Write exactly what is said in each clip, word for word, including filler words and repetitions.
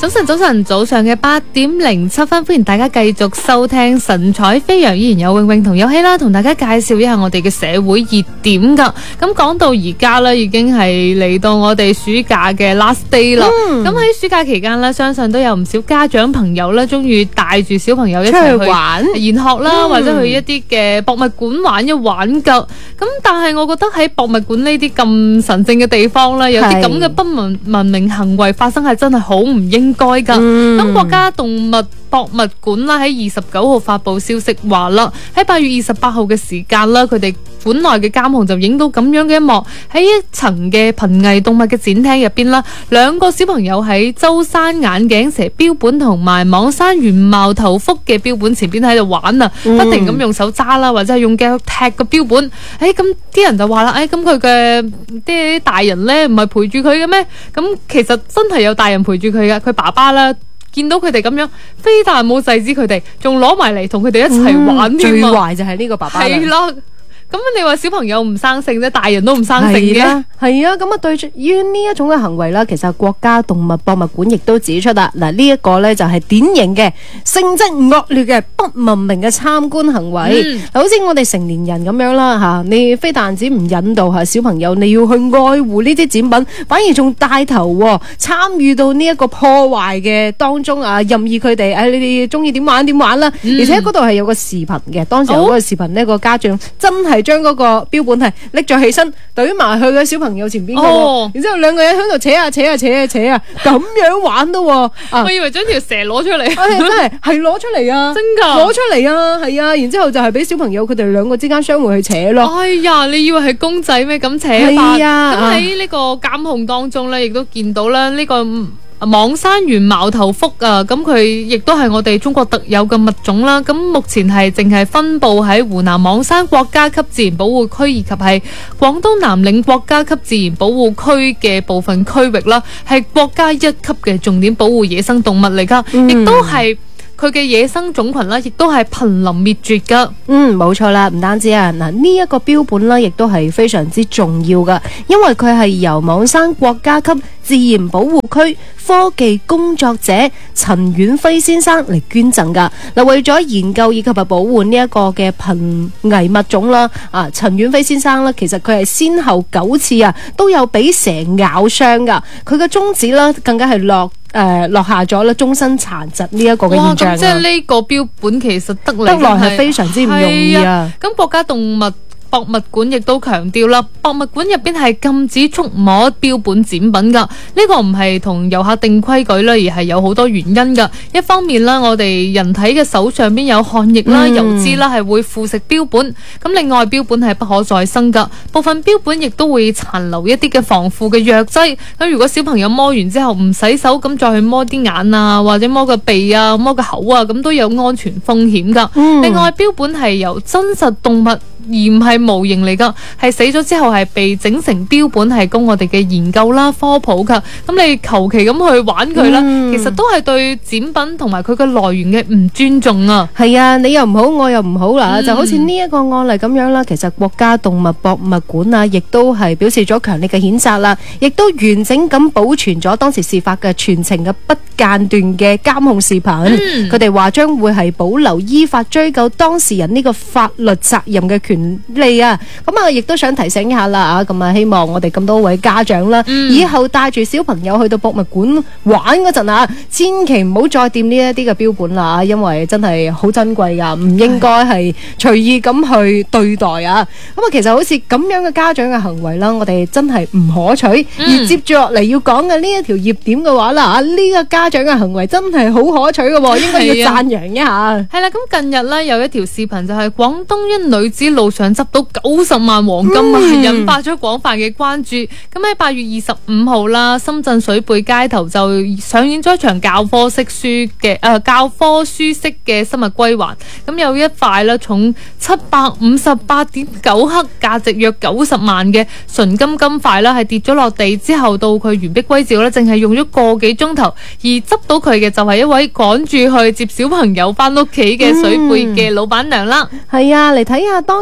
早晨，早晨，早上嘅八點零七分，歡迎大家繼續收聽神采飛揚，依然有永永同有希啦，同大家介紹一下我哋嘅社會熱點噶。咁講到而家咧，已經係嚟到我哋暑假嘅 last day 啦。咁喺、嗯、暑假期間咧，相信都有唔少家長朋友咧，中意帶住小朋友一齊去玩、研學啦，嗯、或者去一啲嘅博物館玩一玩噶。咁但係我覺得喺博物館呢啲咁神聖嘅地方咧，有啲咁嘅不文文明行為發生係真係好唔應該噶。咁、嗯、國家動物博物館啦喺二十九號發布消息話啦，喺八月二十八號嘅時間啦，佢哋館內嘅監控就影到咁樣嘅一幕，喺一層嘅瀕危動物嘅展廳入邊啦，兩個小朋友喺舟山眼鏡蛇標本同埋網山原貌頭蝠嘅標本前邊喺度玩啊，嗯、不停咁用手揸啦，或者係用腳踢個標本。誒咁啲人就話啦，誒咁佢嘅啲大人咧唔係陪住佢嘅咩？咁其實真係有大人陪住佢嘅，佢爸爸啦。見到佢哋咁樣，非但冇制止佢哋，仲攞埋嚟同佢哋一齊玩添、嗯、最壞就係呢個爸爸啦。係啦。咁你話小朋友唔生性啫，大人都唔生性嘅。係啊，咁啊對於呢一種嘅行為啦，其實國家動物博物館亦都指出啦，嗱呢一個咧就係典型嘅性質惡劣嘅不文明嘅參觀行為。嗯、好似我哋成年人咁樣啦吓，你非但止唔引導下小朋友，你要去愛護呢啲展品，反而仲帶頭參與到呢一個破壞嘅當中啊，任意佢哋誒，你哋中意點玩點玩啦。嗯、而且嗰度係有個視頻嘅，當時有嗰個視頻呢、哦、個家長真係。將嗰個標本係拎咗起身，懟埋去個小朋友前邊嘅、哦，然之後兩個人喺度扯啊扯啊扯啊扯啊，咁樣玩都、啊。我以為將條蛇攞出嚟，真係係攞出嚟啊！真噶，攞出嚟啊，係啊！然之後就係俾小朋友佢哋兩個之間相互去扯咯。哎呀，你以為係公仔咩？咁扯法？係啊！咁喺呢個監控當中咧，亦都見到啦，呢個。網山原貌頭蝠啊，咁佢亦都係我哋中國特有嘅物種啦。咁目前係淨係分布喺湖南網山國家級自然保護區以及係廣東南嶺國家級自然保護區嘅部分區域啦，係國家一級嘅重點保護野生動物嚟噶，亦、嗯、都係。佢嘅野生種群啦，亦都係瀕臨滅絕噶。嗯，冇錯啦，唔單止啊，嗱呢一個標本啦，亦都係非常之重要噶，因為佢係由網山國家級自然保護區科技工作者陳遠輝先生嚟捐贈噶。嗱，為咗研究以及係保護呢一個嘅瀕危物種啦，啊，陳遠輝先生咧，其實佢係先後九次啊，都有俾蛇咬傷噶。佢嘅宗旨啦，更加係落。誒、呃，落下咗咧，終身殘疾呢一個嘅現象。哇，咁即係呢個標本其實得嚟得來係非常之唔容易啊！咁國家動物博物館亦都強調啦，博物館入邊係禁止觸摸標本展品噶。呢、這個唔係同遊客定規矩啦，而係有好多原因噶。一方面啦，我哋人體嘅手上邊有汗液啦、嗯、油脂啦，係會腐蝕標本。咁另外，標本係不可再生噶，部分標本亦都會殘留一啲嘅防腐嘅藥劑。咁如果小朋友摸完之後唔洗手，咁再去摸啲眼啊，或者摸個鼻啊、摸個口啊，咁都有安全風險噶。嗯、另外，標本係由真實動物而唔係模型嚟噶，係死咗之後係被整成標本，係供我哋嘅研究啦、科普噶。咁你求其咁去玩佢啦，嗯、其實都係對展品同埋佢嘅來源嘅唔尊重啊。係啊，你又唔好，我又唔好啦，嗯、就好似呢一個案例咁樣啦。其實國家動物博物館啊，亦都係表示咗強烈嘅譴責啦，亦都完整咁保存咗當時事發嘅全程嘅不間斷嘅監控視頻。佢哋話將會係保留依法追究當事人呢個法律責任嘅權利啊！咁啊，亦都想提醒一下啦啊！咁啊，希望我哋咁多位家長啦，嗯、以後帶住小朋友去到博物館玩嗰陣啊，千祈唔好再掂呢一啲嘅標本啦，因為真係好珍貴噶，唔應該係隨意咁去對待啊！咁啊，其實好似咁樣嘅家長嘅行為啦，我哋真係唔可取。嗯、而接住落嚟要講嘅呢一條熱點嘅話啦，啊呢、這個家長嘅行為真係好可取嘅，應該要讚揚一下。係啦、啊，咁近日呢，有一條視頻就係廣東一女子路上執到九十萬黃金啊，嗯、引發咗廣泛嘅關注。咁喺八月二十五號啦，深圳水貝街頭就上演咗一場教科式書嘅誒、呃、教科書式嘅生物歸還。咁有一塊咧重七百五十八點九克，價值約九十萬嘅純金金塊啦，係跌咗落地之後，到佢完璧歸趙咧，淨係用咗個幾鐘頭，而執到佢嘅就係一位趕住去接小朋友翻屋企嘅水貝嘅老闆娘啦。係、嗯、啊，嚟睇下當日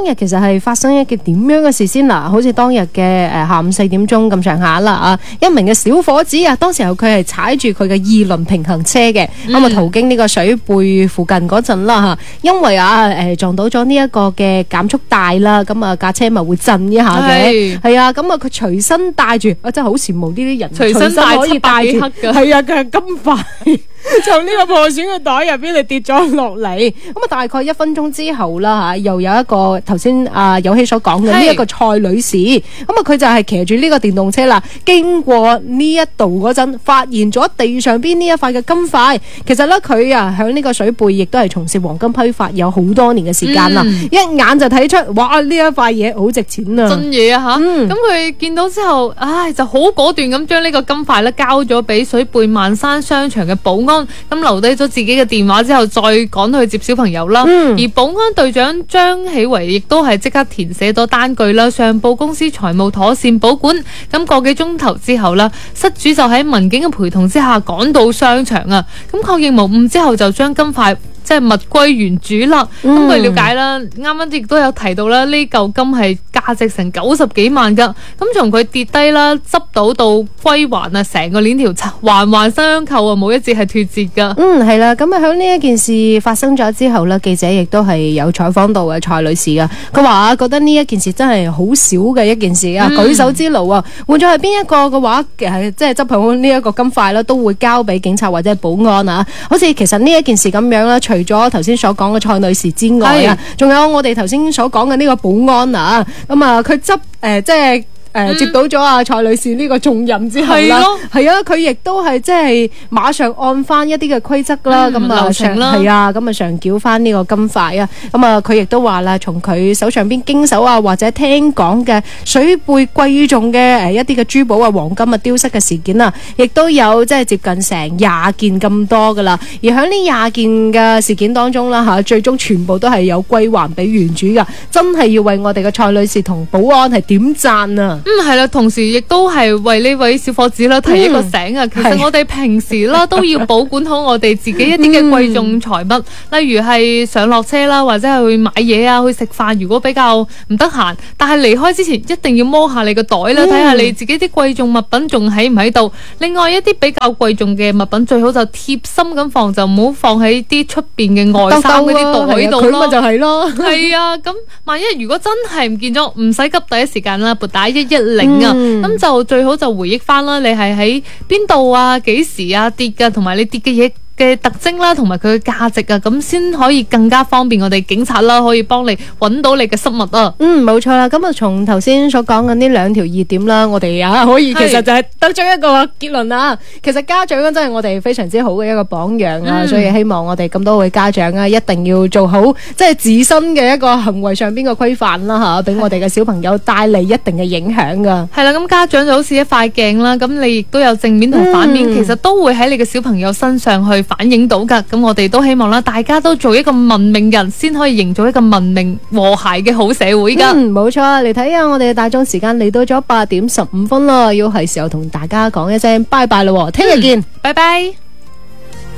日其實係發生一件點樣嘅事先嗱？好似當日嘅誒下午四點鐘咁上下啦啊，一名嘅小伙子啊，當時候佢係踩住佢嘅二輪平衡車嘅，咁啊、嗯、途經呢個水貝附近嗰陣啦吓，因為啊誒撞到咗呢一個嘅減速帶啦，咁啊架車咪會震一下嘅，係啊，咁啊佢隨身帶住，我真係好羨慕呢啲人隨身可以帶住，係啊，佢係金塊。從呢個破損嘅袋入邊，你跌咗落嚟。咁啊，大概一分鐘之後啦吓，又有一個頭先啊有希所講嘅呢一個蔡女士，咁啊佢就係騎住呢個電動車啦，經過呢一度嗰陣，發現咗地上邊呢一塊嘅金塊。其實咧佢啊響呢個水貝亦都係從事黃金批發有好多年嘅時間啦，嗯、一眼就睇出，哇呢一塊嘢好值錢啊！真嘢啊吓！咁佢、嗯、見到之後，唉就好果斷咁將呢個金塊咧交咗俾水貝萬山商場嘅保安。咁留低咗自己嘅電話之後，再趕去接小朋友啦。嗯、而保安隊長張喜維亦都係即刻填寫咗單據啦，上報公司財務妥善保管。咁個幾鐘頭之後啦，失主就喺民警嘅陪同之下趕到商場啊。咁確認無誤之後，就將金塊即係物歸原主啦。咁據、嗯、了解啦，啱啱亦都有提到啦，呢嚿金係價值成九十幾萬噶。咁從佢跌低啦、執到到歸還啊，成個鏈條環環相扣啊，冇一節係脫節噶。嗯，係啦。咁啊，響呢一件事發生咗之後咧，記者亦都係有採訪到嘅蔡女士噶。佢話啊，覺得呢一件事真係好少嘅一件事啊，嗯、舉手之勞啊。換咗係邊一個嘅話，誒，即係執好呢一個金塊啦，都會交俾警察或者保安啊。好似其實呢一件事咁樣啦，除咗頭先所講嘅蔡女士之外啊，仲有我哋頭先所講嘅呢個保安啊，咁啊，佢執誒即係。誒、呃，接到咗阿蔡女士呢個重任之後啦，係啊，佢亦都係即係馬上按翻一啲嘅規則啦，咁啊、嗯，流程啦，係啊，咁啊上繳翻呢個金塊啊，咁啊，佢亦都話啦，從佢手上邊經手啊，或者聽講嘅水貝貴重嘅誒一啲嘅珠寶啊、黃金啊丟失嘅事件啊，亦都有即係接近成廿件咁多噶啦，而喺呢廿件嘅事件當中啦吓，最終全部都係有歸還俾原主噶，真係要為我哋嘅蔡女士同保安係點讚啊！嗯，係啦，同時亦都係為呢位小伙子啦提一個醒啊！嗯、其實我哋平時啦都要保管好我哋自己一啲嘅貴重財物，嗯、例如係上落車啦，或者係去買嘢啊，去食飯。如果比較唔得閒，但係離開之前一定要摸下你個袋啦，睇下、嗯、你自己啲貴重物品仲喺唔喺度。另外一啲比較貴重嘅物品，最好就貼心咁放，就唔好放喺啲出邊嘅外衫嗰啲袋度咯。佢咪就係咯。係啊，咁萬一如果真係唔見咗，唔使急，第一時間啦，撥打一一零啊，咁、嗯、就最好就回憶翻啦，你係喺邊度啊，幾時啊跌噶，同埋你跌嘅嘢嘅特徵啦，同埋佢嘅價值啊，咁先可以更加方便我哋警察啦，可以幫你揾到你嘅失物啊。嗯，冇錯啦。咁啊，從頭先所講嘅呢兩條熱點啦，我哋啊可以其實就係得出一個結論啊。其實家長真係我哋非常之好嘅一個榜樣啊，嗯、所以希望我哋咁多位家長啊，一定要做好即係自身嘅一個行為上邊嘅規範啦吓，俾我哋嘅小朋友帶嚟一定嘅影響噶。係啦，咁家長就好似一塊鏡啦，咁你亦都有正面同反面，嗯、其實都會喺你嘅小朋友身上去反映到噶，咁我哋都希望啦，大家都做一個文明人，先可以營造一個文明和諧嘅好社會噶。嗯，冇錯，嚟睇下我哋嘅大鐘時間嚟到咗八點十五分啦，要係時候同大家講一聲拜拜咯，聽日見，拜拜。